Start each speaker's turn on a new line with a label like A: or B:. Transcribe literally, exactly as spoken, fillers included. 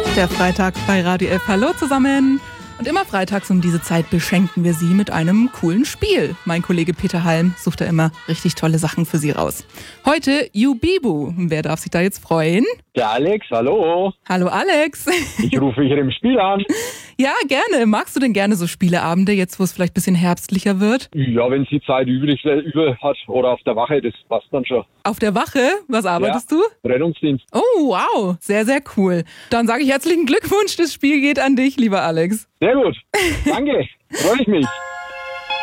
A: Der Freitag bei Radio F. Hallo zusammen. Und immer freitags um diese Zeit beschenken wir Sie mit einem coolen Spiel. Mein Kollege Peter Halm sucht da immer richtig tolle Sachen für Sie raus. Heute Yubibu. Wer darf sich da jetzt freuen?
B: Der Alex, hallo.
A: Hallo Alex.
B: Ich rufe hier im Spiel an.
A: Ja, gerne. Magst du denn gerne so Spieleabende, jetzt wo es vielleicht ein bisschen herbstlicher wird?
B: Ja, wenn sie Zeit übrig über hat oder auf der Wache, das passt dann schon.
A: Auf der Wache? Was arbeitest
B: ja,
A: du?
B: Rettungsdienst.
A: Oh, wow. Sehr, sehr cool. Dann sage ich herzlichen Glückwunsch. Das Spiel geht an dich, lieber Alex.
B: Sehr gut. Danke. Freue ich mich.